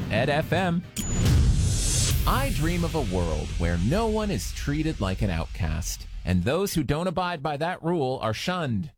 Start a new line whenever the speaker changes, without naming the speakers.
Ed FM. I dream of a world where no one is treated like an outcast, and those who don't abide by that rule are shunned.